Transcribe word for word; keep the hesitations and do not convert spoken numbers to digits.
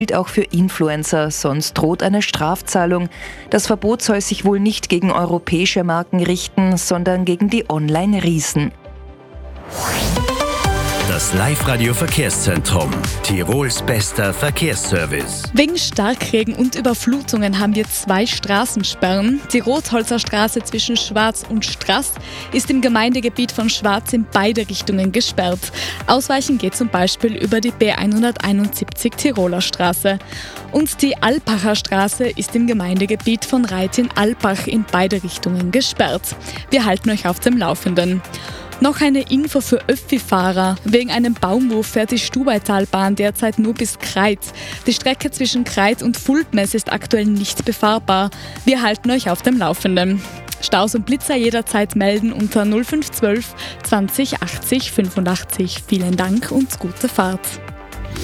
gilt auch für Influencer, sonst droht eine Strafzahlung. Das Verbot soll sich wohl nicht gegen europäische Marken richten, sondern gegen die Online-Riesen. Das Live-Radio-Verkehrszentrum. Tirols bester Verkehrsservice. Wegen Starkregen und Überflutungen haben wir zwei Straßensperren. Die Rotholzer Straße zwischen Schwarz und Straß ist im Gemeindegebiet von Schwarz in beide Richtungen gesperrt. Ausweichen geht zum Beispiel über die B hunderteinundsiebzig Tiroler Straße. Und die Alpacher Straße ist im Gemeindegebiet von Reit in Alpach in beide Richtungen gesperrt. Wir halten euch auf dem Laufenden. Noch eine Info für Öffi-Fahrer. Wegen einem Baumwurf fährt die Stubaitalbahn derzeit nur bis Kreuz. Die Strecke zwischen Kreuz und Fulpmes ist aktuell nicht befahrbar. Wir halten euch auf dem Laufenden. Staus und Blitzer jederzeit melden unter null fünf zwölf zwanzig achtzig fünfundachtzig. Vielen Dank und gute Fahrt.